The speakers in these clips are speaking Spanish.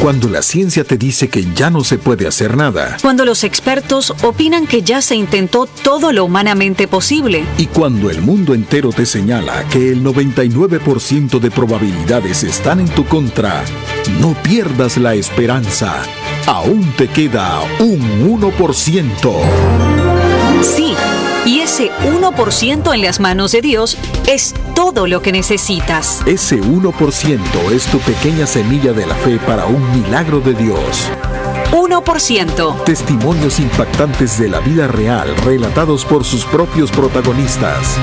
Cuando la ciencia te dice que ya no se puede hacer nada. Cuando los expertos opinan que ya se intentó todo lo humanamente posible. Y cuando el mundo entero te señala que el 99% de probabilidades están en tu contra, no pierdas la esperanza. Aún te queda un 1%. Sí, y ese 1% en las manos de Dios es todo lo que necesitas. Ese 1% es tu pequeña semilla de la fe para un milagro de Dios. 1%. Testimonios impactantes de la vida real, relatados por sus propios protagonistas.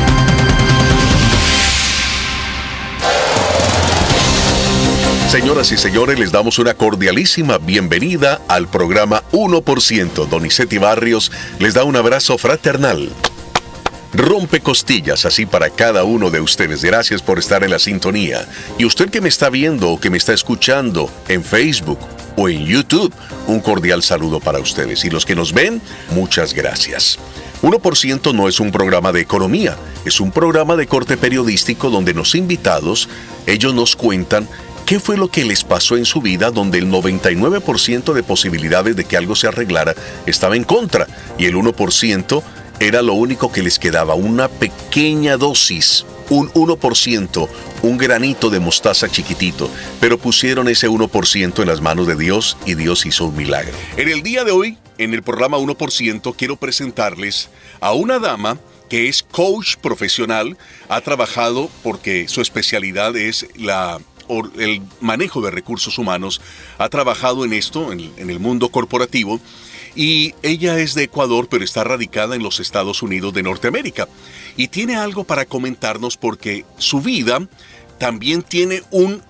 Señoras y señores, les damos una cordialísima bienvenida al programa 1%. Donizetti Barrios les da un abrazo fraternal. Rompe costillas así para cada uno de ustedes. Gracias por estar en la sintonía. Y usted que me está viendo o que me está escuchando en Facebook o en YouTube, un cordial saludo para ustedes. Y los que nos ven, muchas gracias. 1% no es un programa de economía, es un programa de corte periodístico donde los invitados, ellos nos cuentan qué fue lo que les pasó en su vida donde el 99% de posibilidades de que algo se arreglara estaba en contra y el 1% era lo único que les quedaba, una pequeña dosis, un 1%, un granito de mostaza chiquitito, pero pusieron ese 1% en las manos de Dios y Dios hizo un milagro. En el día de hoy, en el programa 1%, quiero presentarles a una dama que es coach profesional, ha trabajado porque su especialidad es el manejo de recursos humanos, ha trabajado en esto, en el mundo corporativo, y ella es de Ecuador, pero está radicada en los Estados Unidos de Norteamérica. Y tiene algo para comentarnos porque su vida también tiene un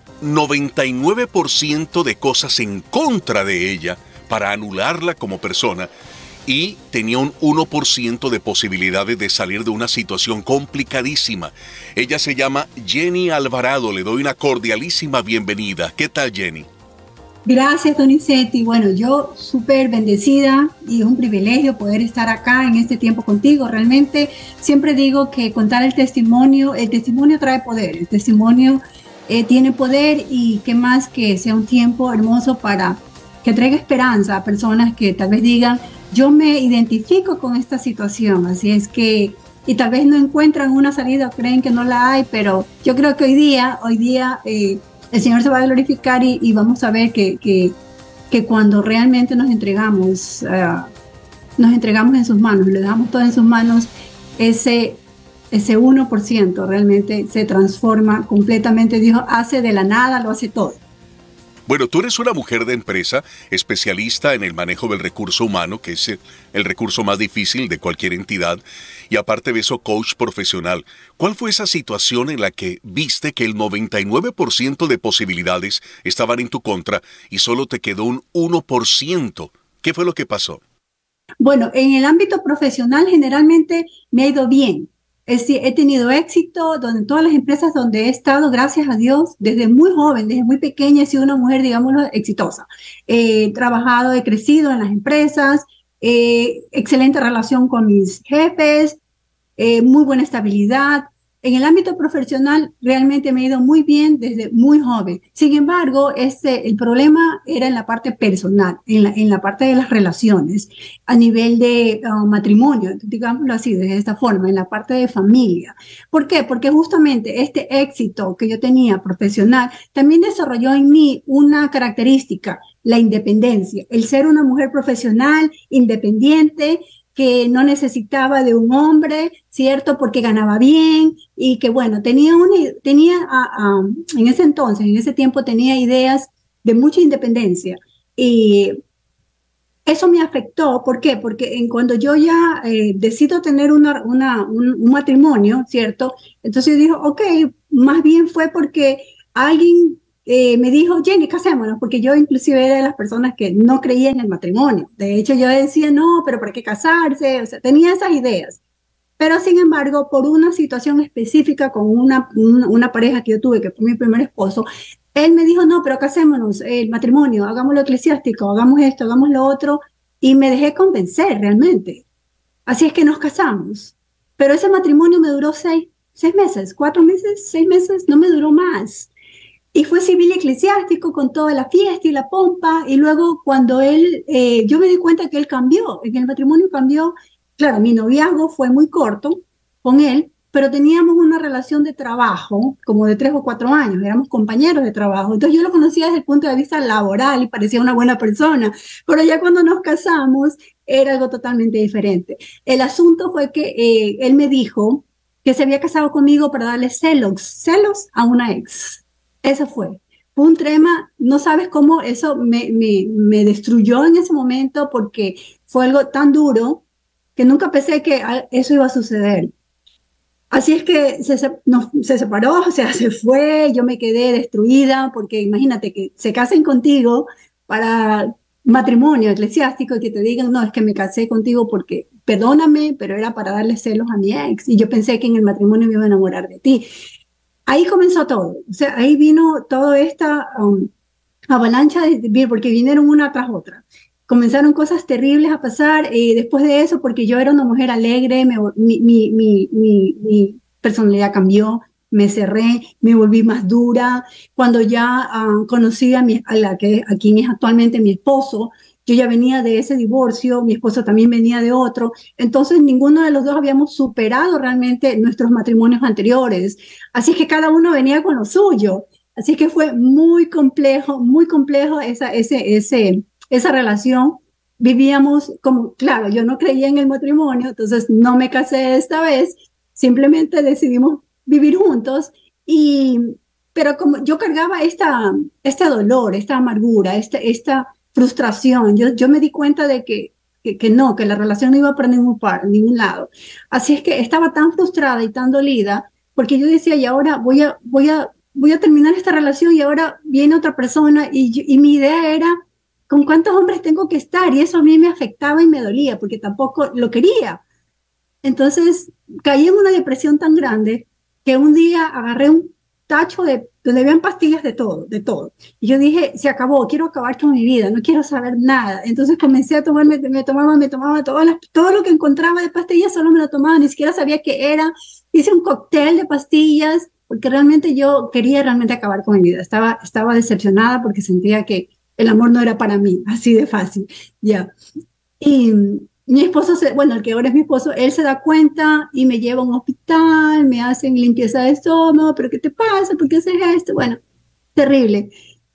99% de cosas en contra de ella para anularla como persona. Y tenía un 1% de posibilidades de salir de una situación complicadísima. Ella se llama Jenny Alvarado. Le doy una cordialísima bienvenida. ¿Qué tal, Jenny? Gracias, Donizetti. Bueno, yo súper bendecida y es un privilegio poder estar acá en este tiempo contigo. Realmente siempre digo que contar el testimonio trae poder, el testimonio tiene poder y qué más que sea un tiempo hermoso para que traiga esperanza a personas que tal vez digan, yo me identifico con esta situación, así es que, y tal vez no encuentran una salida, creen que no la hay, pero yo creo que hoy día el Señor se va a glorificar y vamos a ver que cuando realmente nos entregamos en sus manos, le damos todo en sus manos, ese 1% realmente se transforma completamente. Dios hace de la nada, lo hace todo. Bueno, tú eres una mujer de empresa, especialista en el manejo del recurso humano, que es el recurso más difícil de cualquier entidad, y aparte de eso, coach profesional. ¿Cuál fue esa situación en la que viste que el 99% de posibilidades estaban en tu contra y solo te quedó un 1%? ¿Qué fue lo que pasó? Bueno, en el ámbito profesional generalmente me ha ido bien. Es decir, he tenido éxito en todas las empresas donde he estado, gracias a Dios, desde muy joven, desde muy pequeña, he sido una mujer, digámoslo, exitosa. He trabajado, he crecido en las empresas, excelente relación con mis jefes, muy buena estabilidad. En el ámbito profesional realmente me ha ido muy bien desde muy joven. Sin embargo, el problema era en la parte personal, en la parte de las relaciones, a nivel de matrimonio, digámoslo así, de esta forma, en la parte de familia. ¿Por qué? Porque justamente este éxito que yo tenía profesional también desarrolló en mí una característica, la independencia, el ser una mujer profesional, independiente, que no necesitaba de un hombre, ¿cierto? Porque ganaba bien y que, bueno, en ese entonces, en ese tiempo, tenía ideas de mucha independencia. Y eso me afectó. ¿Por qué? Porque cuando yo ya decido tener un matrimonio, ¿cierto? Entonces yo dije, ok, más bien fue porque alguien me dijo, Jenny, casémonos, porque yo inclusive era de las personas que no creía en el matrimonio. De hecho, yo decía, no, pero ¿para qué casarse? O sea, tenía esas ideas. Pero sin embargo, por una situación específica con una pareja que yo tuve, que fue mi primer esposo, él me dijo, no, pero casémonos, el matrimonio, hagámoslo eclesiástico, hagamos esto, hagamos lo otro, y me dejé convencer realmente. Así es que nos casamos. Pero ese matrimonio me duró 6 meses, 4 meses, 6 meses, no me duró más. Y fue civil y eclesiástico con toda la fiesta y la pompa. Y luego cuando él, yo me di cuenta que él cambió, que el matrimonio cambió. Claro, mi noviazgo fue muy corto con él, pero teníamos una relación de trabajo como de 3 o 4 años, éramos compañeros de trabajo. Entonces yo lo conocía desde el punto de vista laboral y parecía una buena persona, pero ya cuando nos casamos era algo totalmente diferente. El asunto fue que él me dijo que se había casado conmigo para darle celos a una ex. Eso fue. Fue un tema, no sabes cómo eso me destruyó en ese momento porque fue algo tan duro que nunca pensé que eso iba a suceder. Así es que se separó, o sea, se fue, yo me quedé destruida, porque imagínate que se casen contigo para matrimonio eclesiástico y que te digan, no, es que me casé contigo porque, perdóname, pero era para darle celos a mi ex y yo pensé que en el matrimonio me iba a enamorar de ti. Ahí comenzó todo, o sea, ahí vino toda esta avalancha porque vinieron una tras otra. Comenzaron cosas terribles a pasar después de eso, porque yo era una mujer alegre, mi personalidad cambió, me cerré, me volví más dura. Cuando ya conocí a quien es actualmente mi esposo, yo ya venía de ese divorcio, mi esposo también venía de otro, entonces ninguno de los dos habíamos superado realmente nuestros matrimonios anteriores, así que cada uno venía con lo suyo. Así que fue muy complejo esa relación. Vivíamos como, claro, yo no creía en el matrimonio, entonces no me casé esta vez, simplemente decidimos vivir juntos, pero como yo cargaba este dolor, esta amargura, esta frustración, yo me di cuenta de que no, que la relación no iba para ningún lado. Así es que estaba tan frustrada y tan dolida, porque yo decía, y ahora voy a terminar esta relación y ahora viene otra persona y mi idea era con cuántos hombres tengo que estar y eso a mí me afectaba y me dolía porque tampoco lo quería. Entonces caí en una depresión tan grande que un día agarré un tacho donde habían pastillas de todo, de todo. Y yo dije, se acabó, quiero acabar con mi vida, no quiero saber nada. Entonces comencé a tomarme, me tomaba todo lo que encontraba de pastillas, solo me lo tomaba, ni siquiera sabía qué era. Hice un cóctel de pastillas porque realmente yo quería realmente acabar con mi vida. Estaba decepcionada porque sentía que el amor no era para mí, así de fácil, ya. Y mi esposo, bueno, el que ahora es mi esposo, él se da cuenta y me lleva a un hospital, me hacen limpieza de estómago, pero ¿qué te pasa? ¿Por qué haces esto? Bueno, terrible.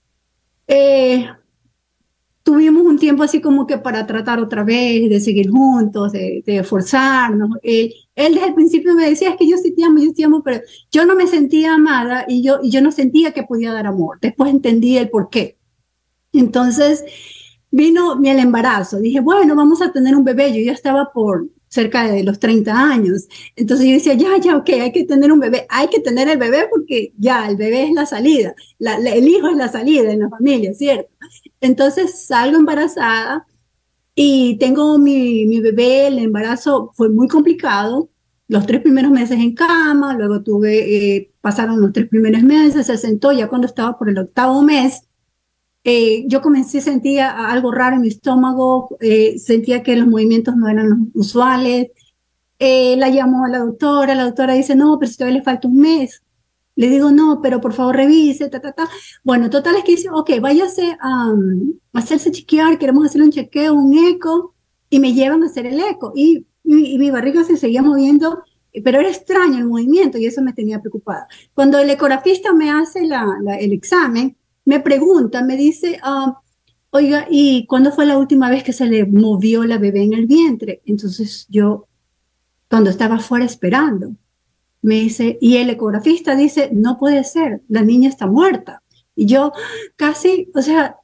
Eh, Tuvimos un tiempo así como que para tratar otra vez, de seguir juntos, de esforzarnos. Él desde el principio me decía, es que yo sí te amo, pero yo no me sentía amada y yo no sentía que podía dar amor. Después entendí el por qué. Entonces vino el embarazo. Dije, bueno, vamos a tener un bebé. Yo ya estaba por cerca de los 30 años. Entonces yo decía, ya, ok, hay que tener un bebé. Hay que tener el bebé porque ya, el bebé es la salida. El hijo es la salida en la familia, ¿cierto? Entonces salgo embarazada y tengo mi bebé. El embarazo fue muy complicado. Los 3 primeros meses en cama, luego pasaron los 3 primeros meses, se sentó ya cuando estaba por el 8.º mes. Yo comencé, sentía algo raro en mi estómago, sentía que los movimientos no eran los usuales. La llamó a la doctora dice, no, pero si todavía le falta un mes. Le digo, no, pero por favor revise, ta. Bueno, total es que dice, ok, váyase a hacerse chequear, queremos hacerle un chequeo, un eco, y me llevan a hacer el eco. Y mi barriga se seguía moviendo, pero era extraño el movimiento y eso me tenía preocupada. Cuando el ecografista me hace el examen, me pregunta, me dice, oiga, ¿y cuándo fue la última vez que se le movió la bebé en el vientre? Entonces yo, cuando estaba fuera esperando, me dice, y el ecografista dice, no puede ser, la niña está muerta. Y yo casi, o sea,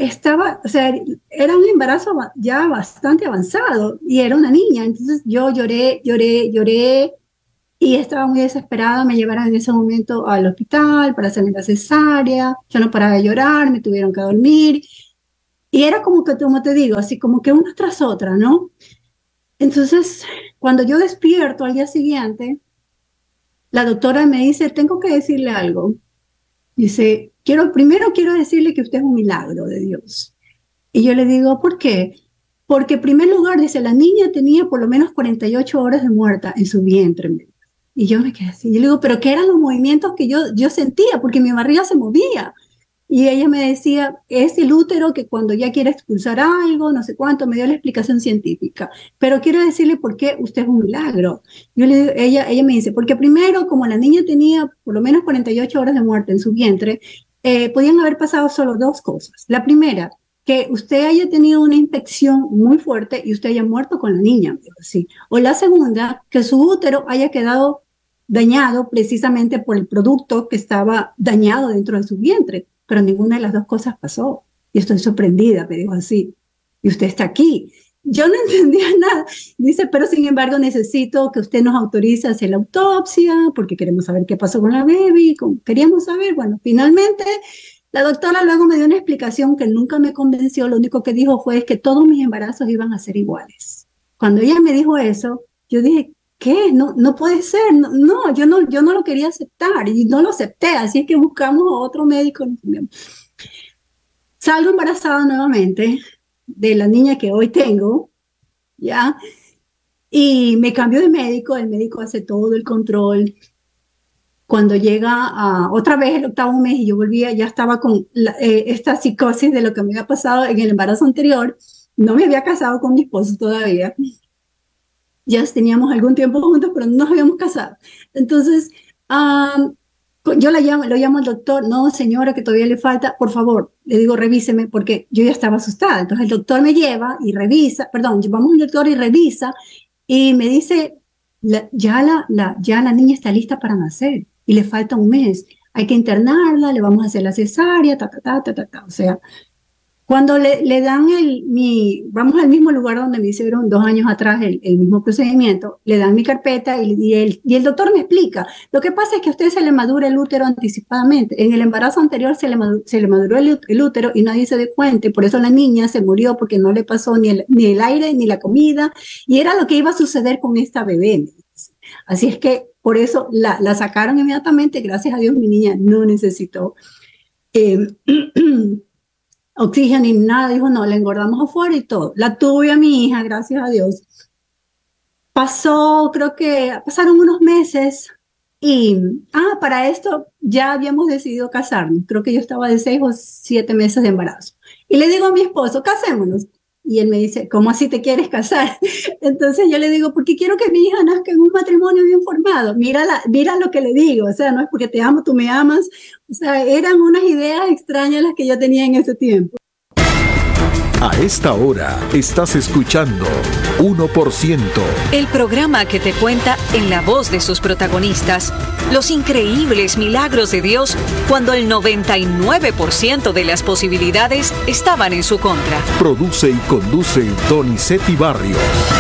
era un embarazo ya bastante avanzado y era una niña. Entonces yo lloré y estaba muy desesperada. Me llevaron en ese momento al hospital para hacerme la cesárea. Yo no paraba de llorar, me tuvieron que dormir. Y era como que, como te digo, así como que una tras otra, ¿no? Entonces, cuando yo despierto al día siguiente, la doctora me dice, tengo que decirle algo. Dice, primero quiero decirle que usted es un milagro de Dios. Y yo le digo, ¿por qué? Porque en primer lugar, dice, la niña tenía por lo menos 48 horas de muerta en su vientre. Y yo me quedé así. Yo le digo, ¿pero qué eran los movimientos que yo sentía? Porque mi barriga se movía. Y ella me decía, es el útero que cuando ya quiere expulsar algo, no sé cuánto, me dio la explicación científica. Pero quiero decirle por qué usted es un milagro. Ella me dice, porque primero, como la niña tenía por lo menos 48 horas de muerte en su vientre, podían haber pasado solo dos cosas. La primera, que usted haya tenido una infección muy fuerte y usted haya muerto con la niña, ¿sí? O la segunda, que su útero haya quedado dañado precisamente por el producto que estaba dañado dentro de su vientre, pero ninguna de las dos cosas pasó. Y estoy sorprendida, me dijo así. Y usted está aquí. Yo no entendía nada. Dice, pero sin embargo necesito que usted nos autorice a hacer la autopsia porque queremos saber qué pasó con la baby. Queríamos saber, bueno, finalmente la doctora luego me dio una explicación que nunca me convenció. Lo único que dijo fue que todos mis embarazos iban a ser iguales. Cuando ella me dijo eso, yo dije, ¿qué? No, no puede ser. No, yo no lo quería aceptar y no lo acepté. Así es que buscamos a otro médico. Salgo embarazada nuevamente de la niña que hoy tengo, ¿ya? Y me cambio de médico. El médico hace todo el control. Cuando llega otra vez el 8º mes y yo volvía, ya estaba con esta psicosis de lo que me había pasado en el embarazo anterior. No me había casado con mi esposo todavía. Ya teníamos algún tiempo juntos, pero no nos habíamos casado. Entonces, yo lo llamo al doctor. No, señora, que todavía le falta. Por favor, le digo, revíseme, porque yo ya estaba asustada. Entonces el doctor me lleva y revisa, perdón, llevamos al doctor y revisa, y me dice, ya la niña está lista para nacer y le falta un mes. Hay que internarla, le vamos a hacer la cesárea, O sea, cuando le dan vamos al mismo lugar donde me hicieron 2 años atrás el mismo procedimiento, le dan mi carpeta y el doctor me explica, lo que pasa es que a usted se le madura el útero anticipadamente. En el embarazo anterior se le maduró el útero y nadie se dio cuenta, y por eso la niña se murió porque no le pasó ni el aire ni la comida, y era lo que iba a suceder con esta bebé. Así es que por eso la sacaron inmediatamente. Gracias a Dios mi niña no necesitó oxígeno ni nada. Dijo, no, la engordamos afuera y todo. La tuve a mi hija, gracias a Dios. Creo que pasaron unos meses y, para esto ya habíamos decidido casarnos. Creo que yo estaba de 6 o 7 meses de embarazo. Y le digo a mi esposo, casémonos. Y él me dice, ¿cómo así te quieres casar? Entonces yo le digo, porque quiero que mi hija nazca en un matrimonio bien formado. Mira lo que le digo, o sea, no es porque te amo, tú me amas. O sea, eran unas ideas extrañas las que yo tenía en ese tiempo. A esta hora estás escuchando 1%. El programa que te cuenta en la voz de sus protagonistas los increíbles milagros de Dios cuando el 99% de las posibilidades estaban en su contra. Produce y conduce Donizetti Barrios.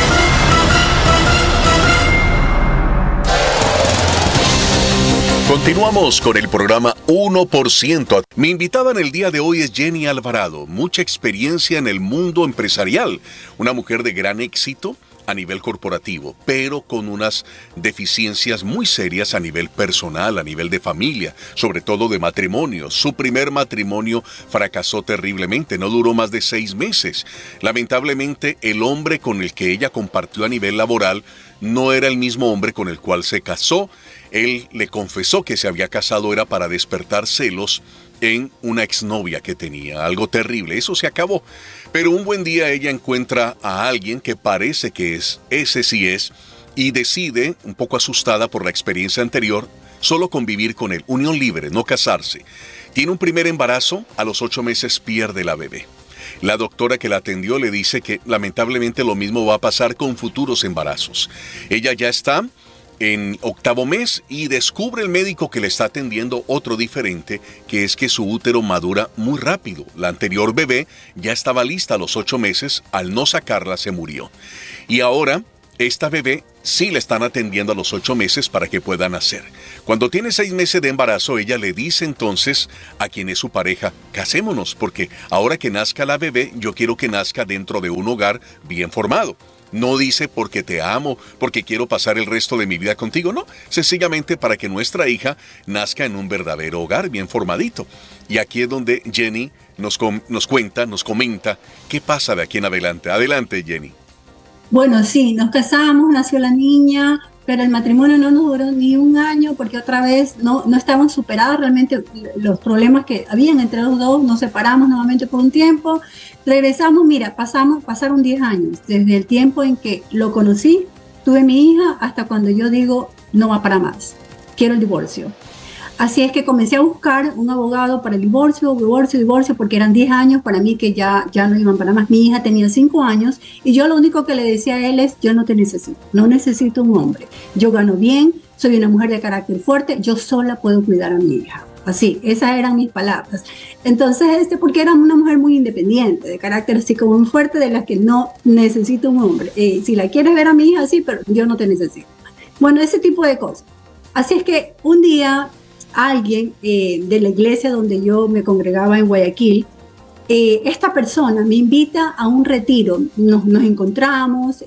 Continuamos con el programa 1%. Mi invitada en el día de hoy es Jenny Alvarado, mucha experiencia en el mundo empresarial, una mujer de gran éxito a nivel corporativo, pero con unas deficiencias muy serias a nivel personal, a nivel de familia, sobre todo de matrimonio. Su primer matrimonio fracasó terriblemente, no duró más de 6 meses. Lamentablemente, el hombre con el que ella compartió a nivel laboral no era el mismo hombre con el cual se casó. Él le confesó que se había casado era para despertar celos en una exnovia que tenía. Algo terrible, eso se acabó. Pero un buen día ella encuentra a alguien que parece que ese sí es, y decide, un poco asustada por la experiencia anterior, solo convivir con él, unión libre, no casarse. Tiene un primer embarazo, a los 8 meses pierde la bebé. La doctora que la atendió le dice que lamentablemente lo mismo va a pasar con futuros embarazos. Ella ya está en 8º mes y descubre el médico que le está atendiendo otro diferente, que es que su útero madura muy rápido. La anterior bebé ya estaba lista a los 8 meses, al no sacarla se murió. Y ahora esta bebé sí le están atendiendo a los 8 meses para que pueda nacer. Cuando tiene 6 meses de embarazo, ella le dice entonces a quien es su pareja, casémonos, porque ahora que nazca la bebé, yo quiero que nazca dentro de un hogar bien formado. No dice porque te amo, porque quiero pasar el resto de mi vida contigo, no. Sencillamente para que nuestra hija nazca en un verdadero hogar bien formadito. Y aquí es donde Jenny nos comenta qué pasa de aquí en adelante. Adelante, Jenny. Bueno, sí, nos casamos, nació la niña, pero el matrimonio no nos duró ni un año porque otra vez no estaban superados realmente los problemas que habían entre los dos, nos separamos nuevamente por un tiempo, regresamos, mira, pasaron 10 años, desde el tiempo en que lo conocí, tuve mi hija, hasta cuando yo digo, no va para más, quiero el divorcio. Así es que comencé a buscar un abogado para el divorcio, porque eran 10 años para mí que ya no iban para más. Mi hija tenía 5 años y yo lo único que le decía a él es, yo no te necesito, no necesito un hombre. Yo gano bien, soy una mujer de carácter fuerte, yo sola puedo cuidar a mi hija. Así, esas eran mis palabras. Entonces, porque era una mujer muy independiente, de carácter así como muy fuerte, de la que no necesito un hombre. Si la quieres ver a mi hija, sí, pero yo no te necesito. Bueno, ese tipo de cosas. Así es que un día alguien de la iglesia donde yo me congregaba en Guayaquil, esta persona me invita a un retiro, nos encontramos,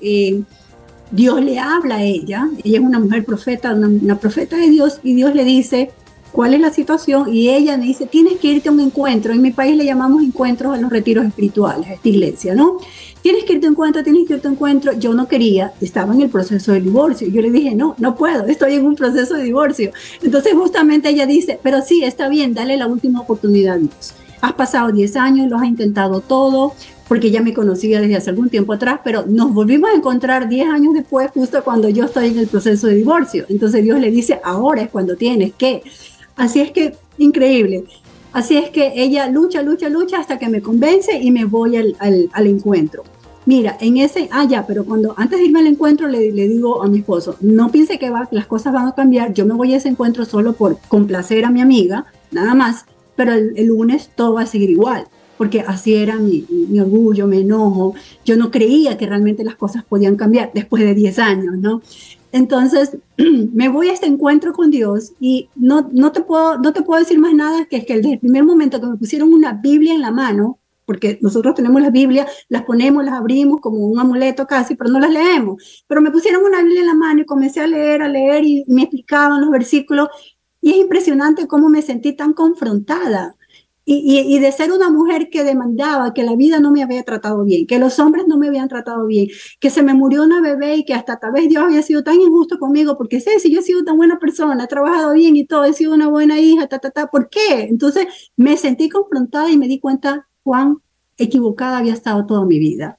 Dios le habla a ella es una mujer profeta, una profeta de Dios, y Dios le dice cuál es la situación, y ella me dice, tienes que irte a un encuentro. En mi país le llamamos encuentros a los retiros espirituales, a esta iglesia, ¿no? Tienes que irte a un encuentro. Yo no quería, estaba en el proceso de divorcio. Yo le dije, no puedo, estoy en un proceso de divorcio. Entonces justamente ella dice, pero sí, está bien, dale la última oportunidad a Dios. Has pasado 10 años, lo has intentado todo, porque ya me conocía desde hace algún tiempo atrás, pero nos volvimos a encontrar 10 años después, justo cuando yo estoy en el proceso de divorcio. Entonces Dios le dice, ahora es cuando tienes que. Así es que, increíble. Así es que ella lucha hasta que me convence y me voy al encuentro. Mira, pero antes de irme al encuentro le digo a mi esposo, no piense que las cosas van a cambiar, yo me voy a ese encuentro solo por complacer a mi amiga, nada más, pero el lunes todo va a seguir igual, porque así era mi orgullo, mi enojo, yo no creía que realmente las cosas podían cambiar después de 10 años, ¿no? Entonces me voy a este encuentro con Dios y no te puedo decir más nada que es que desde el primer momento que me pusieron una Biblia en la mano, porque nosotros tenemos las Biblias, las ponemos, las abrimos como un amuleto casi, pero no las leemos. Pero me pusieron una Biblia en la mano y comencé a leer y me explicaban los versículos. Y es impresionante cómo me sentí tan confrontada. Y de ser una mujer que demandaba que la vida no me había tratado bien, que los hombres no me habían tratado bien, que se me murió una bebé y que hasta tal vez Dios había sido tan injusto conmigo, porque sé, si yo he sido tan buena persona, he trabajado bien y todo, he sido una buena hija, ¿por qué? Entonces me sentí confrontada y me di cuenta cuán equivocada había estado toda mi vida,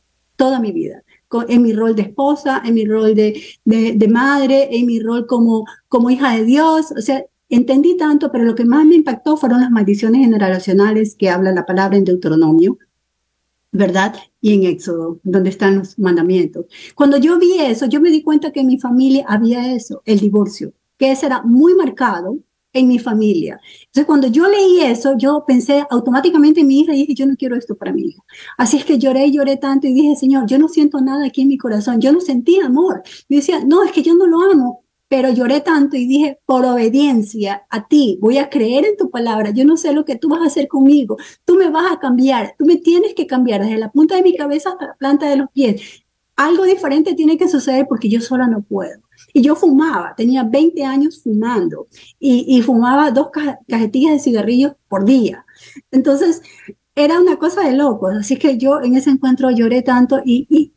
en mi rol de esposa, en mi rol de madre, en mi rol como hija de Dios. O sea, entendí tanto, pero lo que más me impactó fueron las maldiciones generacionales que habla la palabra en Deuteronomio, ¿verdad? Y en Éxodo, donde están los mandamientos. Cuando yo vi eso, yo me di cuenta que en mi familia había eso, el divorcio, que ese era muy marcado en mi familia. Entonces, cuando yo leí eso, yo pensé automáticamente en mi hija y dije, yo no quiero esto para mi hija. Así es que lloré tanto y dije, Señor, yo no siento nada aquí en mi corazón, yo no sentí amor. Yo decía, no, es que yo no lo amo. Pero lloré tanto y dije, por obediencia a ti, voy a creer en tu palabra. Yo no sé lo que tú vas a hacer conmigo. Tú me vas a cambiar. Tú me tienes que cambiar desde la punta de mi cabeza hasta la planta de los pies. Algo diferente tiene que suceder porque yo sola no puedo. Y yo fumaba, tenía 20 años fumando y fumaba 2 cajetillas de cigarrillos por día. Entonces, era una cosa de locos. Así que yo en ese encuentro lloré tanto y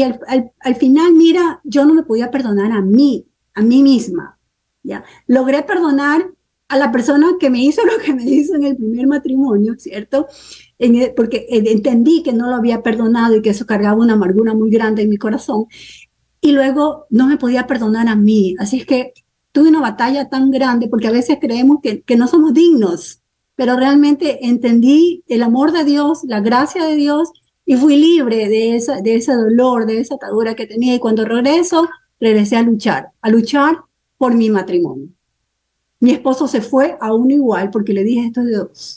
al final, mira, yo no me podía perdonar a mí misma, ¿ya? Logré perdonar a la persona que me hizo lo que me hizo en el primer matrimonio, ¿cierto? Porque entendí que no lo había perdonado y que eso cargaba una amargura muy grande en mi corazón. Y luego no me podía perdonar a mí. Así es que tuve una batalla tan grande porque a veces creemos que no somos dignos, pero realmente entendí el amor de Dios, la gracia de Dios y fui libre de ese dolor, de esa atadura que tenía. Y cuando regresé a luchar por mi matrimonio. Mi esposo se fue a uno igual porque le dije, esto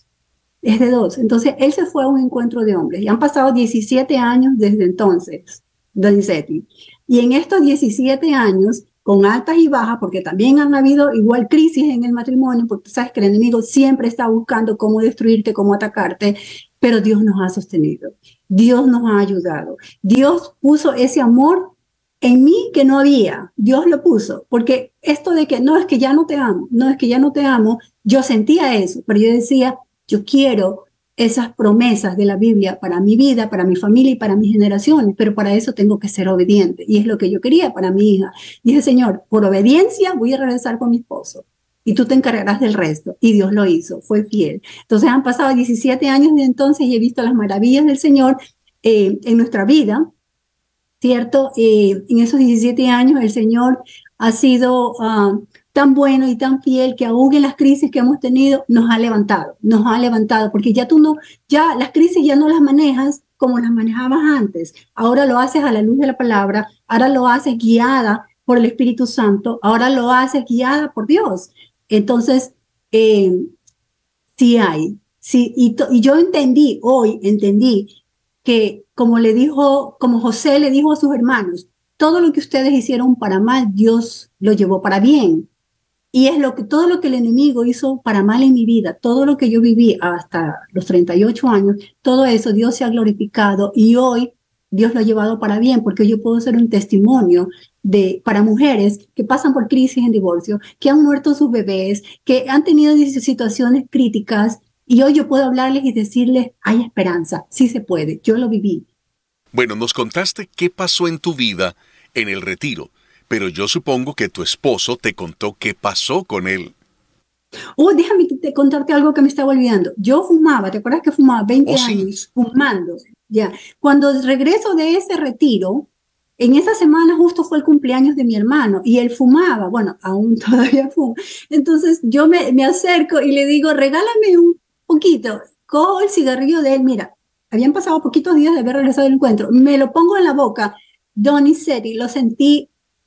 es de dos. Entonces, él se fue a un encuentro de hombres y han pasado 17 años desde entonces, Donizetti. Y en estos 17 años, con altas y bajas, porque también han habido igual crisis en el matrimonio, porque tú sabes que el enemigo siempre está buscando cómo destruirte, cómo atacarte, pero Dios nos ha sostenido, Dios nos ha ayudado, Dios puso ese amor en mí que no había, Dios lo puso, porque esto de que no es que ya no te amo, yo sentía eso, pero yo decía, yo quiero esas promesas de la Biblia para mi vida, para mi familia y para mis generaciones, pero para eso tengo que ser obediente. Y es lo que yo quería para mi hija. Dije, Señor, por obediencia voy a regresar con mi esposo y tú te encargarás del resto. Y Dios lo hizo, fue fiel. Entonces han pasado 17 años de entonces y he visto las maravillas del Señor en nuestra vida, ¿cierto? En esos 17 años el Señor ha sido tan bueno y tan fiel que aún en las crisis que hemos tenido nos ha levantado, porque ya las crisis ya no las manejas como las manejabas antes. Ahora lo haces a la luz de la palabra, ahora lo haces guiada por el Espíritu Santo, ahora lo haces guiada por Dios. Entonces, sí hay, sí, y yo entendí que como José le dijo a sus hermanos, todo lo que ustedes hicieron para mal, Dios lo llevó para bien. Y es todo lo que el enemigo hizo para mal en mi vida, todo lo que yo viví hasta los 38 años, todo eso Dios se ha glorificado y hoy Dios lo ha llevado para bien, porque yo puedo ser un testimonio para mujeres que pasan por crisis en divorcio, que han muerto sus bebés, que han tenido situaciones críticas, y hoy yo puedo hablarles y decirles, hay esperanza, sí se puede, yo lo viví. Bueno, nos contaste qué pasó en tu vida en el retiro, pero yo supongo que tu esposo te contó qué pasó con él. Déjame contarte algo que me estaba olvidando. Yo fumaba, ¿te acuerdas que fumaba 20 años fumando? Ya. Cuando regreso de ese retiro, en esa semana justo fue el cumpleaños de mi hermano y él fumaba, bueno, aún todavía fuma. Entonces yo me acerco y le digo, regálame un poquito. Cojo el cigarrillo de él, mira, habían pasado poquitos días de haber regresado del encuentro, me lo pongo en la boca, Donizetti, lo sentí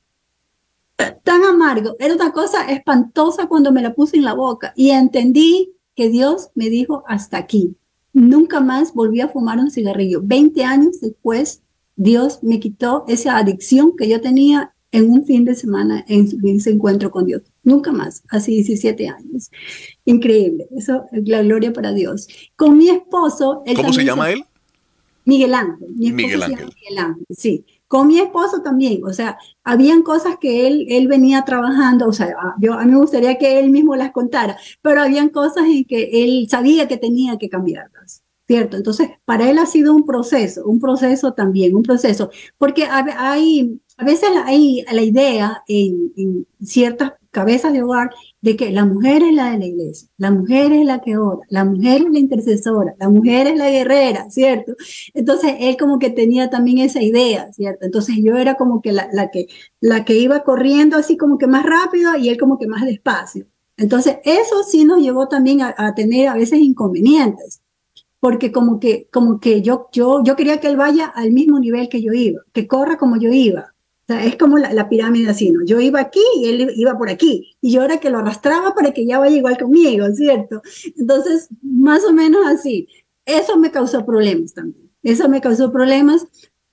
tan amargo, era una cosa espantosa cuando me la puse en la boca y entendí que Dios me dijo hasta aquí. Nunca más volví a fumar un cigarrillo. 20 años después, Dios me quitó esa adicción que yo tenía en un fin de semana en ese encuentro con Dios. Nunca más, hace 17 años. Increíble, eso es la gloria para Dios. Con mi esposo... ¿Cómo se llama él? Miguel Ángel. Miguel Ángel, sí. Con mi esposo también, o sea, habían cosas que él venía trabajando, o sea, a mí me gustaría que él mismo las contara, pero habían cosas en que él sabía que tenía que cambiarlas, ¿cierto? Entonces, para él ha sido un proceso también, porque a veces hay la idea en ciertas cabezas de hogar de que la mujer es la de la iglesia, la mujer es la que ora, la mujer es la intercesora, la mujer es la guerrera, ¿cierto? Entonces él como que tenía también esa idea, ¿cierto? Entonces yo era como que la que iba corriendo así como que más rápido y él como que más despacio. Entonces eso sí nos llevó también a tener a veces inconvenientes, porque como que yo quería que él vaya al mismo nivel que yo iba, que corra como yo iba. O sea, es como la pirámide así, ¿no? Yo iba aquí y él iba por aquí. Y yo era que lo arrastraba para que ya vaya igual conmigo, ¿cierto? Entonces, más o menos así. Eso me causó problemas también. Eso me causó problemas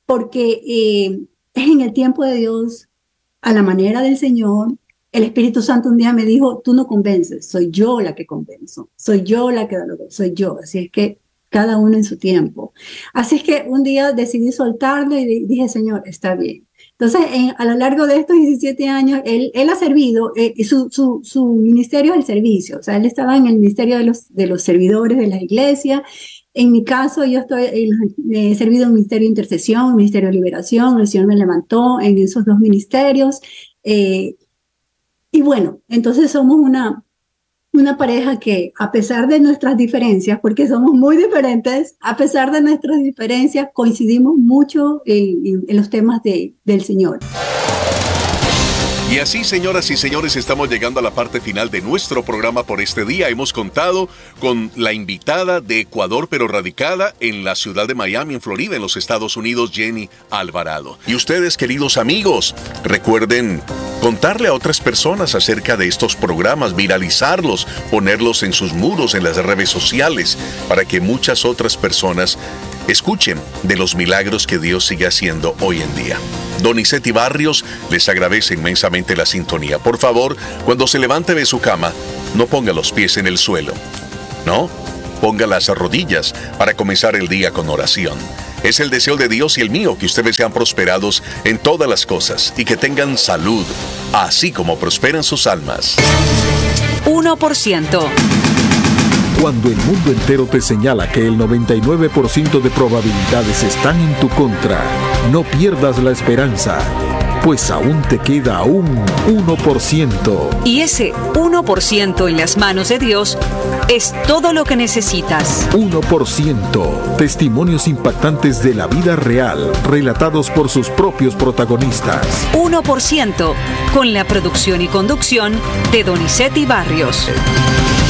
porque en el tiempo de Dios, a la manera del Señor, el Espíritu Santo un día me dijo, tú no convences, soy yo la que convenzo. Soy yo la que da lo que soy yo. Así es que cada uno en su tiempo. Así es que un día decidí soltarlo y dije, Señor, está bien. Entonces, a lo largo de estos 17 años, él ha servido, su ministerio es el servicio, o sea, él estaba en el ministerio de los servidores de la iglesia. En mi caso, yo he servido en el ministerio de intercesión, el ministerio de liberación, el Señor me levantó en esos dos ministerios. Y bueno, entonces somos una pareja que, a pesar de nuestras diferencias, porque somos muy diferentes, a pesar de nuestras diferencias, coincidimos mucho en los temas del Señor. Y así, señoras y señores, estamos llegando a la parte final de nuestro programa por este día. Hemos contado con la invitada de Ecuador, pero radicada en la ciudad de Miami, en Florida, en los Estados Unidos, Jenny Alvarado. Y ustedes, queridos amigos, recuerden contarle a otras personas acerca de estos programas, viralizarlos, ponerlos en sus muros, en las redes sociales, para que muchas otras personas escuchen de los milagros que Dios sigue haciendo hoy en día. Donizetti Barrios les agradece inmensamente la sintonía. Por favor, cuando se levante de su cama, no ponga los pies en el suelo. No, ponga las rodillas para comenzar el día con oración. Es el deseo de Dios y el mío que ustedes sean prosperados en todas las cosas y que tengan salud, así como prosperan sus almas. 1%. Cuando el mundo entero te señala que el 99% de probabilidades están en tu contra, no pierdas la esperanza, pues aún te queda un 1%. Y ese 1% en las manos de Dios es todo lo que necesitas. 1%. Testimonios impactantes de la vida real, relatados por sus propios protagonistas. 1%, con la producción y conducción de Donizetti Barrios.